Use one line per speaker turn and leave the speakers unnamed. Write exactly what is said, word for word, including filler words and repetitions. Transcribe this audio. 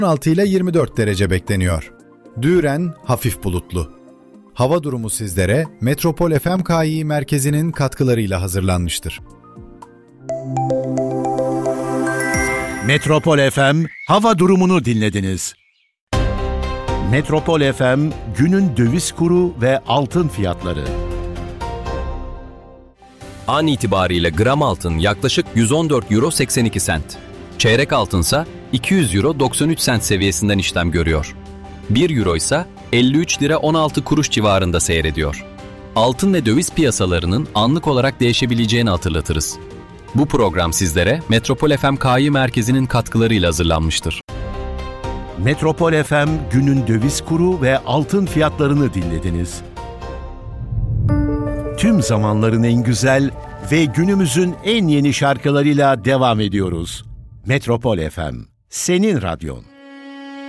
on altı ile yirmi dört derece bekleniyor. Düren hafif bulutlu. Hava durumu sizlere Metropol F M K İ merkezinin katkılarıyla hazırlanmıştır.
Metropol F M hava durumunu dinlediniz. Metropol F M günün döviz kuru ve altın fiyatları.
An itibariyle gram altın yaklaşık yüz on dört euro seksen iki sent. Çeyrek altınsa iki yüz euro doksan üç sent seviyesinden işlem görüyor. bir euro ise elli üç lira on altı kuruş civarında seyrediyor. Altın ve döviz piyasalarının anlık olarak değişebileceğini hatırlatırız. Bu program sizlere Metropol F M K İ merkezinin katkılarıyla hazırlanmıştır.
Metropol F M günün döviz kuru ve altın fiyatlarını dinlediniz. Tüm zamanların en güzel ve günümüzün en yeni şarkılarıyla devam ediyoruz. Metropol F M, senin radyon.